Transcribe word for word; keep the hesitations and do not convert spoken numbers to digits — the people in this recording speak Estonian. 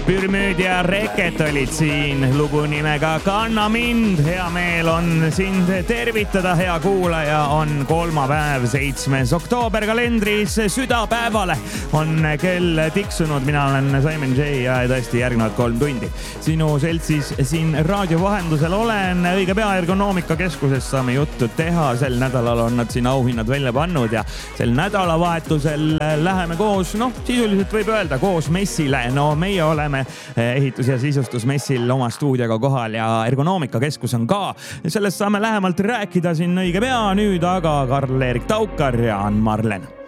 Pürmüüd ja Reket olid siin lugu nimega Kanna mind. Hea meel on sind tervitada, hea kuulaja. On kolmapäev, seitsmes oktoober kalendris. Südapäevale on kell tiksunud. Mina olen Simon J ja tõesti järgnevad kolm tundi. Sinu seltsis siin raadio vahendusel olen. Õige pea Ergonoomika keskuses saame juttu teha. Sel nädalal on nad siin auhinnad välja pannud ja sel nädalavahetusel läheme koos, noh, sisuliselt võib öelda koos messile. No meie oleme ehitus- ja sisustusmessil oma stuudioga kohal ja Ergonoomika keskus on ka. Sellest saame lähemalt rääkida siin õige pea nüüd, aga Karl-Erik Taukar ja Ann Marlen.